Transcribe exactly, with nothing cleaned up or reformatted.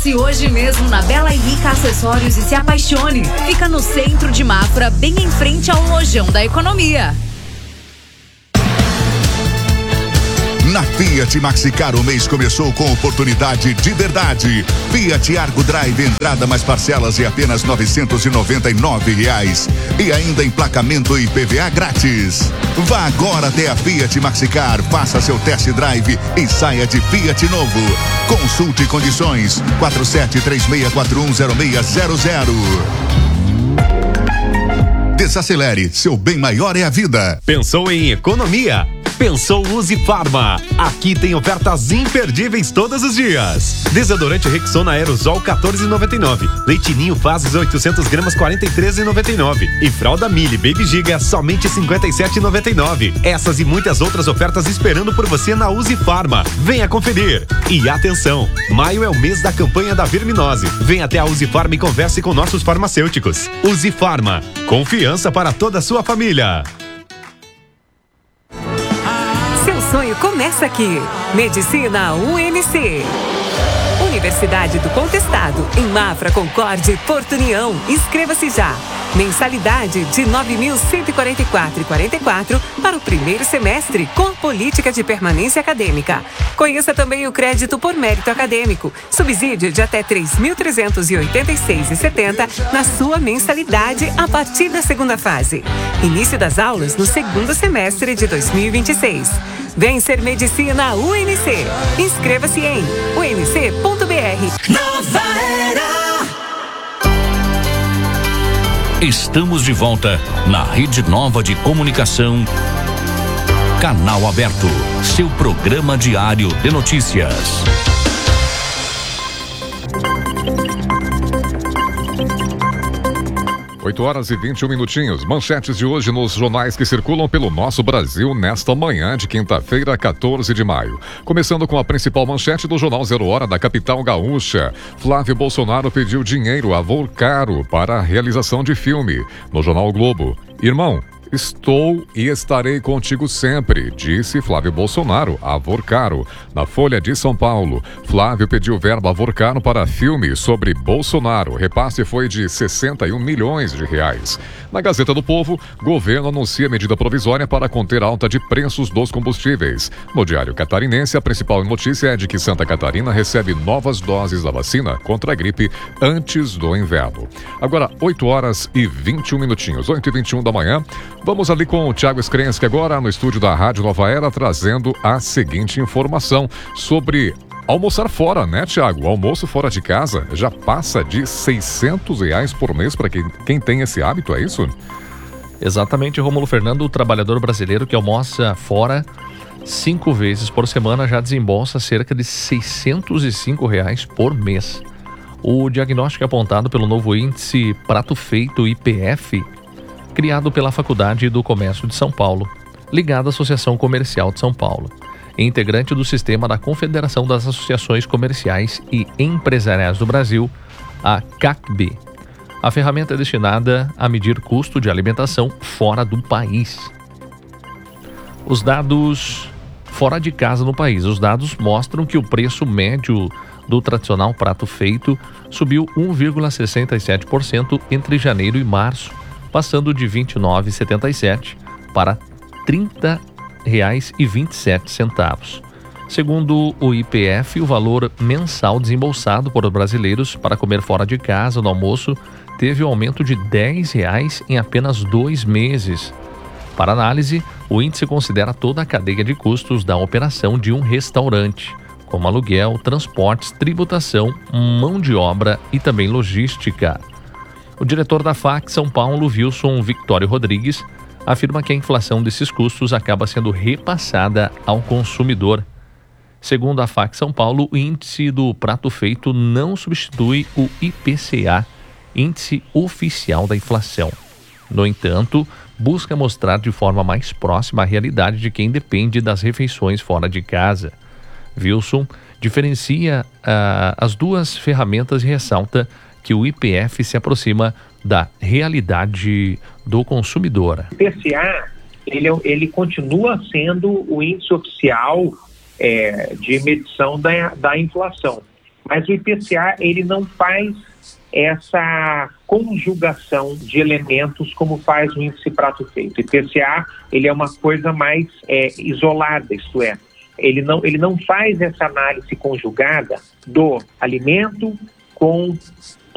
Passe hoje mesmo na Bela e Rica Acessórios e se apaixone. Fica no centro de Mafra, bem em frente ao Lojão da Economia. Na Fiat Maxicar o mês começou com oportunidade de verdade. Fiat Argo Drive, entrada mais parcelas de apenas novecentos e noventa e nove reais. E ainda emplacamento e I P V A grátis. Vá agora até a Fiat Maxicar, faça seu test drive e saia de Fiat novo. Consulte condições quatro sete três seis quatro um zero seis zero zero. Desacelere, seu bem maior é a vida. Pensou em economia? Pensou Use Farma. Aqui tem ofertas imperdíveis todos os dias. Desodorante Rexona Aerosol quatorze reais e noventa e nove centavos. Leitinho Fases oitocentos gramas quarenta e três reais e noventa e nove centavos. E fralda Mili Baby Giga somente cinquenta e sete reais e noventa e nove centavos. Essas e muitas outras ofertas esperando por você na Use Farma. Venha conferir. E atenção, maio é o mês da campanha da verminose. Venha até a Use Farma e converse com nossos farmacêuticos. Use Farma. Confiança para toda a sua família. O sonho começa aqui. Medicina U N C. Universidade do Contestado, em Mafra, Concórdia e Porto União. Inscreva-se já. Mensalidade de nove mil cento e quarenta e quatro reais e quarenta e quatro centavos para o primeiro semestre, com a política de permanência acadêmica. Conheça também o crédito por mérito acadêmico. Subsídio de até três mil trezentos e oitenta e seis reais e setenta centavos na sua mensalidade a partir da segunda fase. Início das aulas no segundo semestre de dois mil e vinte e seis. Vem ser Medicina U N C. Inscreva-se em u n c ponto b r. Nova Era. Estamos de volta na Rede Nova de Comunicação. Canal Aberto, seu programa diário de notícias. oito horas e vinte e um minutinhos. Manchetes de hoje nos jornais que circulam pelo nosso Brasil nesta manhã de quinta-feira, quatorze de maio. Começando com a principal manchete do Jornal Zero Hora da capital gaúcha. Flávio Bolsonaro pediu dinheiro a Volcaro para a realização de filme. No Jornal o Globo. Irmão, estou e estarei contigo sempre, disse Flávio Bolsonaro a Volcaro. Na Folha de São Paulo, Flávio pediu verba a Volcaro para filme sobre Bolsonaro. O repasse foi de sessenta e um milhões de reais. Na Gazeta do Povo, governo anuncia medida provisória para conter alta de preços dos combustíveis. No Diário Catarinense, a principal notícia é de que Santa Catarina recebe novas doses da vacina contra a gripe antes do inverno. Agora, oito horas e vinte e um minutinhos, oito e vinte e um da manhã. Vamos ali com o Thiago Skrensky agora no estúdio da Rádio Nova Era, trazendo a seguinte informação sobre almoçar fora, né, Thiago? O almoço fora de casa já passa de seiscentos reais por mês para quem, quem tem esse hábito, é isso? Exatamente, Rômulo Fernando, o trabalhador brasileiro que almoça fora cinco vezes por semana já desembolsa cerca de seiscentos e cinco reais por mês. O diagnóstico é apontado pelo novo índice Prato Feito I P F, criado pela Faculdade do Comércio de São Paulo, ligado à Associação Comercial de São Paulo, integrante do sistema da Confederação das Associações Comerciais e Empresariais do Brasil, a C A C B. A ferramenta é destinada a medir custo de alimentação fora do país. Os dados fora de casa no país. Os dados mostram que o preço médio do tradicional prato feito subiu um vírgula sessenta e sete por cento entre janeiro e março, passando de vinte e nove reais e setenta e sete centavos para trinta reais e vinte e sete centavos. Segundo o I P F, o valor mensal desembolsado por brasileiros para comer fora de casa no almoço teve um aumento de dez reais em apenas dois meses. Para análise, o índice considera toda a cadeia de custos da operação de um restaurante, como aluguel, transportes, tributação, mão de obra e também logística. O diretor da F A C São Paulo, Wilson Victório Rodrigues, afirma que a inflação desses custos acaba sendo repassada ao consumidor. Segundo a F A C São Paulo, o índice do prato feito não substitui o I P C A, índice oficial da inflação. No entanto, busca mostrar de forma mais próxima a realidade de quem depende das refeições fora de casa. Wilson diferencia uh, as duas ferramentas e ressalta que o I P F se aproxima da realidade do consumidor. O I P C A, ele, ele continua sendo o índice oficial é, de medição da, da inflação. Mas o I P C A, ele não faz essa conjugação de elementos como faz o índice prato feito. O I P C A, ele é uma coisa mais é, isolada, isto é, ele não, ele não faz essa análise conjugada do alimento com